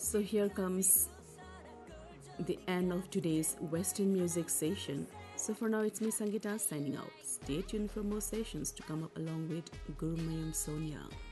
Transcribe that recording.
So here comes the end of today's Western music session. So for now, it's me Sangeeta signing out. Stay tuned for more sessions to come up along with Guru Mayam Sonia.